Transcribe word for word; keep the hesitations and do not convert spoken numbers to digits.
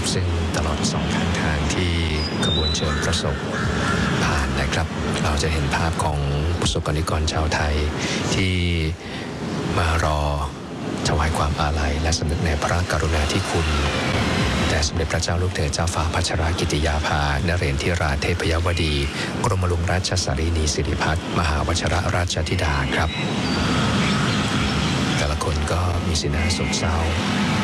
ซึ่งตลอดสองข้างทางที่ขบวนเชิญพระศพผ่านนะครับเราจะเห็นภาพของประสบกนิกรชาวไทยที่มารอถวายความอาลัยและสำนึกในพระกรุณาธิคุณแด่สมเด็จพระเจ้าลูกเธอเจ้าฟ้าพัชรกิติยาภานเรนทิราเทพยวดีกรมหลวงราชสารีนีสิริพัฒน์มหาวชรราชธิดาครับแต่ละคนก็มีสีหน้าโศกเศร้า